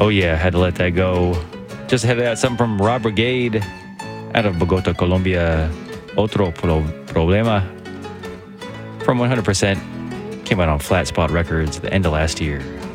Oh yeah, had to let that go. Just had that something from Rob Brigade out of Bogota, Colombia. Otro Problema from 100%. Came out on Flat Spot Records the end of last year.